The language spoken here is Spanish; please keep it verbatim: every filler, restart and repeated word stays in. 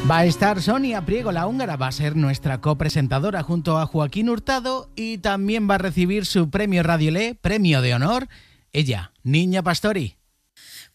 Va a estar Sonia Priego, la húngara, va a ser nuestra copresentadora junto a Joaquín Hurtado y también va a recibir su premio Radio Le, premio de honor, ella, Niña Pastori.